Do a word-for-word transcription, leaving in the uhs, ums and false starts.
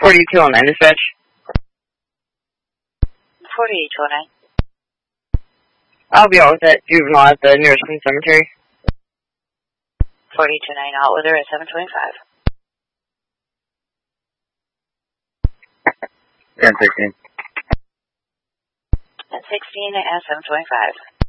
forty-two oh nine dispatch. forty-eight oh nine. I'll be out with that juvenile at the nearest cemetery. forty-two oh nine, out with her at seven twenty-five. ten sixteen. ten sixteen at seven twenty-five.